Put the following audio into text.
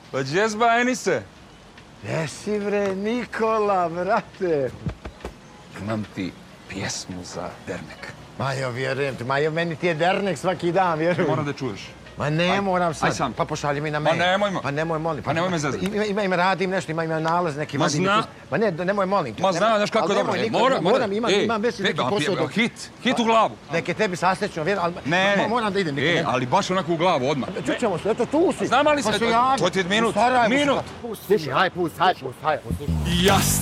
Pa džezba, Enise. Jesi bre, Nikola, brate. Imam ti pjesmu za dernek. Majo, vjerujem ti. Majo, meni ti je dernek svaki dan, vjerujem. Moram da čuješ. Ma ne moram sad. Aj sam. Pa pošalji mi na mail. Ma nemoj me. Pa nemoj, molim. Pa nemoj me zezati. Ima radim nešto, ima nalaz neki. Ma zna. Ma ne, nemoj, molim. Ma zna, znaš kako je dobro. Moram, imam već neki posao. Hit u glavu. Neke tebi sasrećno, vjerujem. Ne. Moram da idem. Ali baš onako u glavu, odmah. Čućemo se, eto tu si. Znam ali se, Pa se javi. to ti je minut. Pusti, haj, pusti.